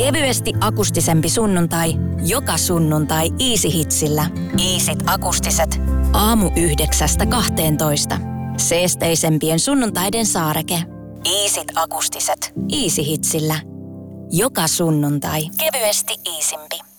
Kevyesti akustisempi sunnuntai, joka sunnuntai Easy Hitsillä. Easyt akustiset. Aamu 9–12. Seesteisempien sunnuntaiden saareke. Easyt akustiset. Easy Hitsillä. Joka sunnuntai. Kevyesti iisimpi.